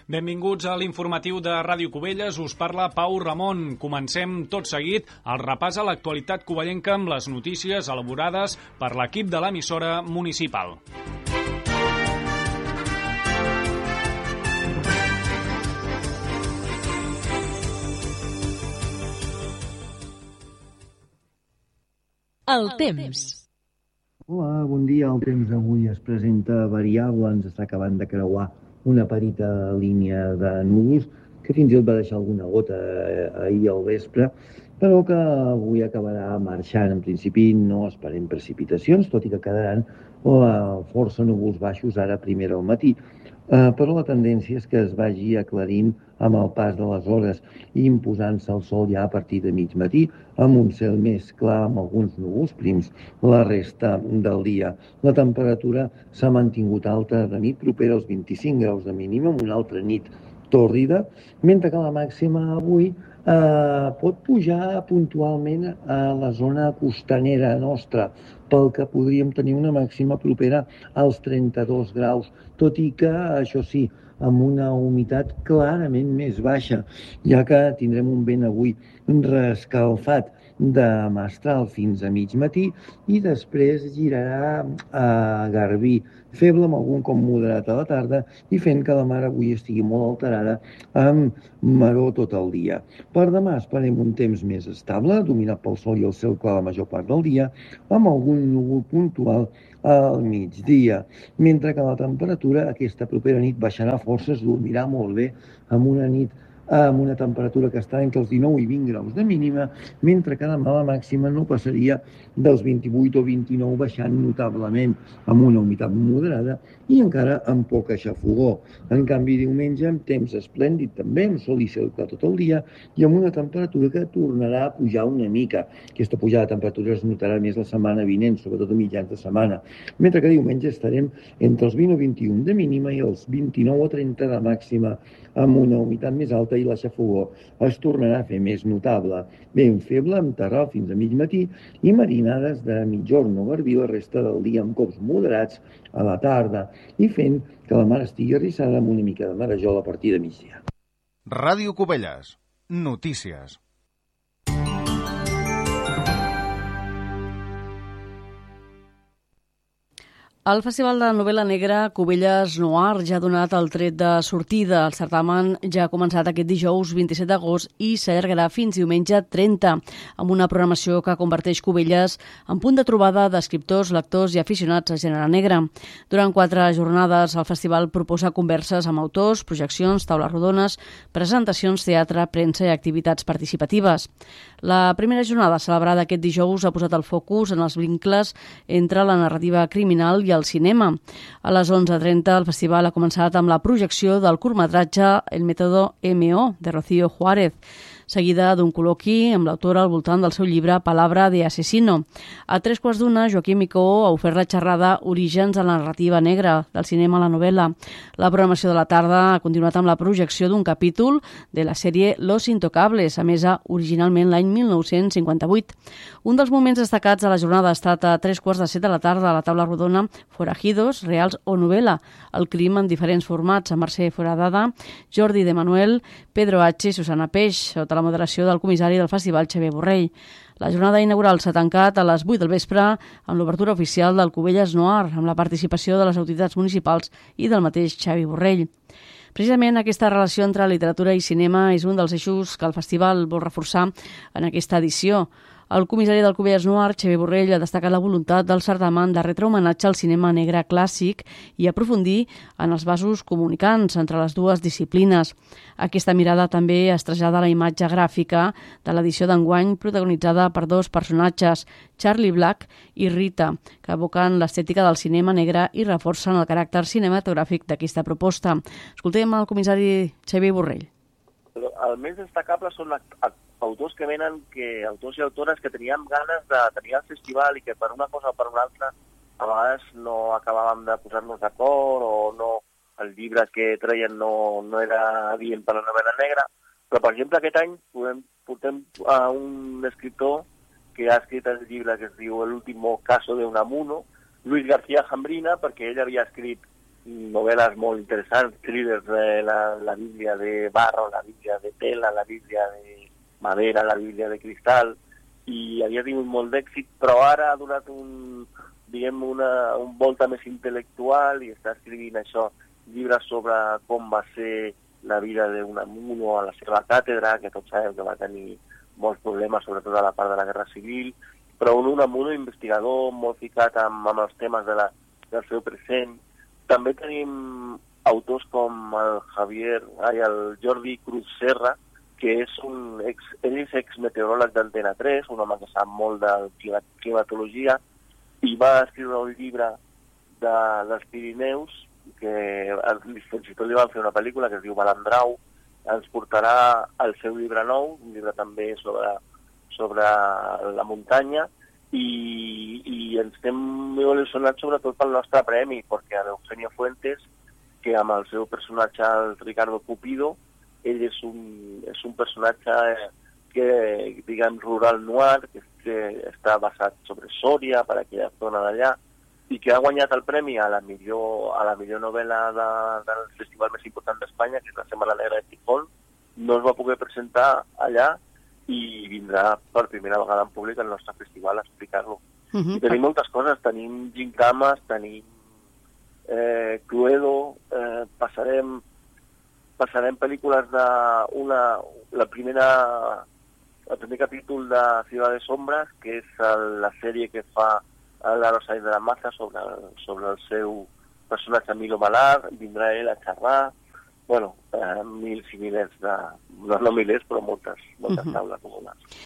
Benvinguts a l'informatiu de Ràdio Cubelles. Us parla Pau Ramon. Comencem tot seguit el repàs a l'actualitat covellenca amb les notícies elaborades per l'equip de l'emissora municipal. El temps. Hola, bon dia. El temps avui es presenta variable. Ens està acabant de creuar una petita línia de núvols que fins i tot va deixar alguna gota ahir al vespre, però que avui acabarà marxant. En principi no esperem precipitacions, tot i que quedaran força núvols baixos ara a primera al matí. Però la tendència és que es vagi aclarint amb el pas de les hores i imposant-se el sol ja a partir de mig matí, amb un cel més clar, amb alguns núvols prims la resta del dia. La temperatura s'ha mantingut alta de nit, propera als 25 graus de mínima, amb una altra nit tòrrida, mentre que la màxima avui pot pujar puntualment a la zona costanera nostra, pel que podríem tenir una màxima propera als 32 graus, tot i que, això sí, amb una humitat clarament més baixa, ja que tindrem un vent avui reescalfat de mestral fins a mig matí i després girarà a garbí, feble amb algun com moderat a la tarda i fent que la mar avui estigui molt alterada amb maror tot el dia. Per demà esperem un temps més estable, dominat pel sol i el cel clar la major part del dia, amb algun núvol puntual al migdia, mentre que la temperatura aquesta propera nit baixarà força, es dormirà molt bé amb una temperatura que està entre els 19 i 20 graus de mínima, mentre que demà la màxima no passaria dels 28 o 29, baixant notablement amb una humitat moderada i encara amb poca xafogor. En canvi, diumenge, amb temps esplèndid també, amb sol i cel clar tot el dia i amb una temperatura que tornarà a pujar una mica. Aquesta pujada de temperatura es notarà més la setmana vinent, sobretot a mitjans de setmana, mentre que diumenge estarem entre els 20 o 21 de mínima i els 29 o 30 de màxima, amb una humitat més alta i la xafogor es tornarà a fer més notable. Vent feble amb terral fins a mig matí i marinades de mitjorn o garbí la resta del dia amb cops moderats a la tarda i fent que la mar estigui arrissada amb una mica de marejol a partir de migdia. Ràdio Cubelles. Notícies. El Festival de Novel·la Negra Cubelles Noir ja ha donat el tret de sortida. El certamen ja ha començat aquest dijous 27 d'agost i s'allargarà fins diumenge 30, amb una programació que converteix Cubelles en punt de trobada d'escriptors, lectors i aficionats a gènere negre. Durant 4 jornades, el festival proposa converses amb autors, projeccions, taules rodones, presentacions, teatre, premsa i activitats participatives. La primera jornada, celebrada aquest dijous, ha posat el focus en els vincles entre la narrativa criminal i el cinema. A les 11:30 el festival ha començat amb la projecció del curtmetratge El método M.O. de Rocío Juárez, seguida d'un col·loqui amb l'autora al voltant del seu llibre Palabra de asesino. A 3:15, Joaquim Micó ha ofert la xerrada Orígens a la narrativa negra, del cinema a la novel·la. La programació de la tarda ha continuat amb la projecció d'un capítol de la sèrie Los Intocables, emesa originalment l'any 1958. Un dels moments destacats de la jornada ha estat a 3:15 de la tarda a la taula rodona Forajidos, reals o novel·la, el crim en diferents formats, amb Mercè Foradada, Jordi de Manuel, Pedro H. i Susana Peix, sota la moderació del comissari del festival Xavier Borrell. La jornada inaugural s'ha tancat a les 8 del vespre amb l'obertura oficial del Cubelles Noir, amb la participació de les autoritats municipals i del mateix Xavi Borrell. Precisament aquesta relació entre literatura i cinema és un dels eixos que el festival vol reforçar en aquesta edició. El comissari del Cubelles Noir, Xavier Borrell, ha destacat la voluntat del certamen de retre homenatge al cinema negre clàssic i aprofundir en els vasos comunicants entre les dues disciplines. Aquesta mirada també es trasllada a la imatge gràfica de l'edició d'enguany, protagonitzada per 2 personatges, Charlie Black i Rita, que evoquen l'estètica del cinema negre i reforcen el caràcter cinematogràfic d'aquesta proposta. Escoltem el comissari Xavier Borrell. El més destacable són autors que venen, autors i autores que teníem ganes de tenir al festival i que per una cosa o per una altra a vegades no acabàvem de posar-nos d'acord o no, el llibre que treien no era adient per la novel·la negra, però per exemple aquest any portem a un escriptor que ha escrit el llibre que es diu El último caso de Unamuno, Luis García Jambrina, perquè ell havia escrit novel·les molt interessants, thrillers de la Bíblia de barro, la Bíblia de tela, la Bíblia de madera, la Bíblia de cristal, i havia tingut molt d'èxit, però ara ha donat un volta més intel·lectual i està escrivint això, llibres sobre com va ser la vida d'Unamuno a la seva càtedra, que tots sabem que va tenir molts problemes, sobretot a la part de la Guerra Civil, però un Unamuno investigador molt ficat amb els temes del seu present. També tenim autors com el Jordi Cruz Serra, que ell és exmeteoròleg d'Antena 3, un home que sap molt de climatologia, i va escriure un llibre dels Pirineus, que fins i tot li van fer una pel·lícula que es diu Balandrau. Ens portarà el seu llibre nou, un llibre també sobre la muntanya, i ens estem molt il·lusionats sobretot pel nostre premi, perquè l'Eugenio Fuentes, que amb el seu personatge, el Ricardo Cupido, ell és un personatge que, diguem, rural noir, que està basat sobre Sòria, per aquella zona d'allà, i que ha guanyat el premi a la millor novel·la del festival més important d'Espanya, que és la Setmana Negra de Gijón. No es va poder presentar allà i vindrà per primera vegada en públic al nostre festival a explicar-lo. I tenim moltes coses, tenim gincames, tenim Cluedo, passarem pel·lícules el primer capítol de Ciudad de Sombras, que és la sèrie que fa l'Aro Saiz de la Maza sobre el seu personatge Milo Malar, vindrà ell a xerrar, mils i milers no milers, però moltes taules comunals.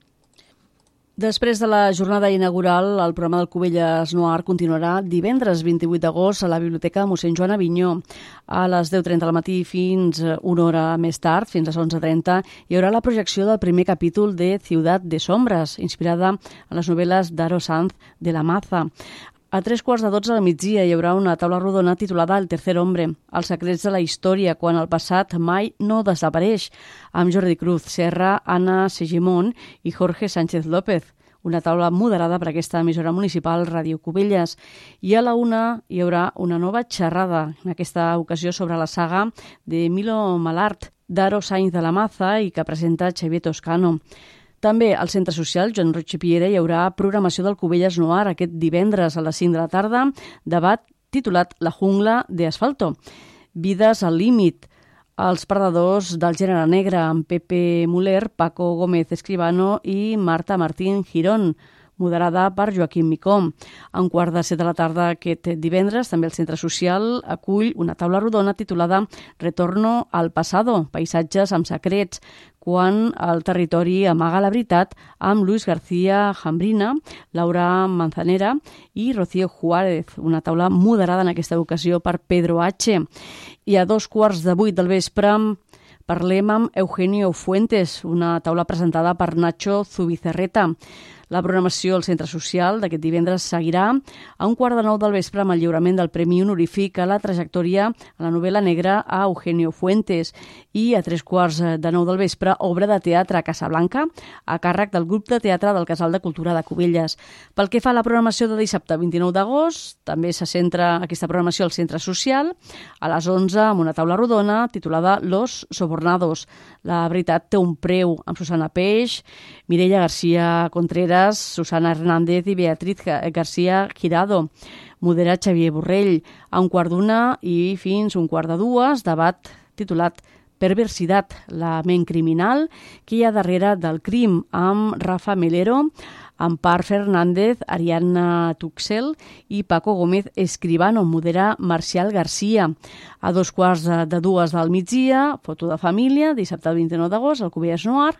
Després de la jornada inaugural, el programa del Cubelles Noir continuarà divendres 28 d'agost a la Biblioteca Mossèn Joan Avinyó. A les 10:30 del matí fins una hora més tard, fins a les 11:30, hi haurà la projecció del primer capítol de Ciudad de Sombras, inspirada en les novel·les d'Aro Saiz de la Maza. A 11:45 del migdia hi haurà una taula rodona titulada El tercer hombre, els secrets de la història, quan el passat mai no desapareix, amb Jordi Cruz Serra, Anna Segimon i Jorge Sánchez López. Una taula moderada per aquesta emissora municipal Ràdio Cubelles. I a la 1 hi haurà una nova xerrada, en aquesta ocasió sobre la saga de Milo Malart, d'Aro Saiz de la Maza, i que presenta Xavier Toscano. També al Centre Social Joan Roig i Piera hi haurà programació del Cubelles Noir aquest divendres a les 5 de la tarda, debat titulat La jungla de asfalto. Vides al límit. Els perdedors del gènere negre, amb Pepe Muller, Paco Gómez Escribano i Marta Martín Girón, moderada per Joaquim Micó. A 7:15 de la tarda aquest divendres, també el Centre Social acull una taula rodona titulada Retorno al pasado, paisatges amb secrets, quan el territori amaga la veritat, amb Luis García Jambrina, Laura Manzanera i Rocío Juárez. Una taula moderada en aquesta ocasió per Pedro H. I a 7:15 del vespre parlem amb Eugenio Fuentes, una taula presentada per Nacho Zubizarreta. La programació al Centre Social d'aquest divendres seguirà a 8:45 del vespre amb el lliurament del Premi Honorífic a la trajectòria a la novel·la negra a Eugenio Fuentes, i a 8:45 del vespre obra de teatre a Casablanca a càrrec del grup de teatre del Casal de Cultura de Cubelles. Pel que fa a la programació de dissabte 29 d'agost, també se centra aquesta programació al Centre Social a les 11 amb una taula rodona titulada Los Sobornados. La veritat té un preu, amb Susana Peix, Mireia García Contreras, Susana Hernández i Beatriz García Girado. Modera Xavier Borrell. A 1:15 i fins 1:45, debat titulat Perversitat, la ment criminal que hi ha darrere del crim, amb Rafa Melero, Ampar Fernández, Ariadna Tuxel i Paco Gómez Escribano. Modera Marcial García. A 2:45 del migdia, foto de família, dissabte 29 d'agost, al Cubelles Noir,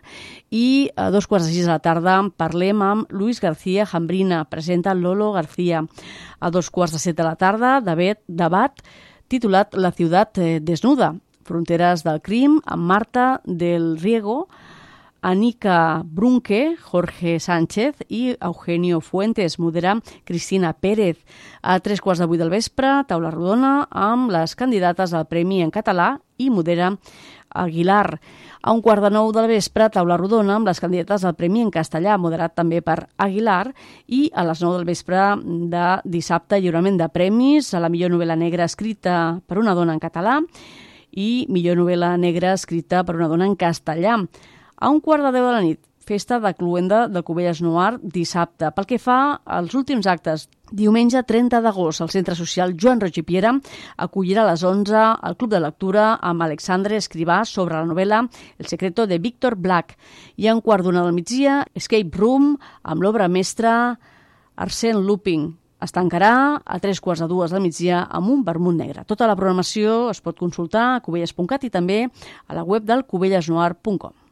i a 2:45 de la tarda parlem amb Luis García Jambrina, presenta Lolo García. A 2:15 de la tarda, debat titulat La ciutat desnuda, fronteres del crim, amb Marta del Riego, Anika Brunke, Jorge Sánchez i Eugenio Fuentes. Modera Cristina Pérez. A 3:15 del vespre, taula rodona amb les candidates al Premi en català i modera Aguilar. A 8:45 del vespre, taula rodona amb les candidates al Premi en castellà, moderat també per Aguilar, i a les 9 del vespre de dissabte, lliurament de premis a la millor novel·la negra escrita per una dona en català i millor novel·la negra escrita per una dona en castellà. A 9:15 de la nit, festa de cluenda de Cubelles Noir dissabte. Pel que fa als últims actes, diumenge 30 d'agost, el Centre Social Joan Roig i Piera acollirà a les 11 el Club de Lectura amb Alexandre Escrivà sobre la novel·la El secreto de Víctor Black. I a 1:15 del migdia, Escape Room amb l'obra mestra Arsène Lupin. Es tancarà a 3:15 del migdia amb un vermut negre. Tota la programació es pot consultar a cubelles.cat i també a la web del cubellesnoir.com.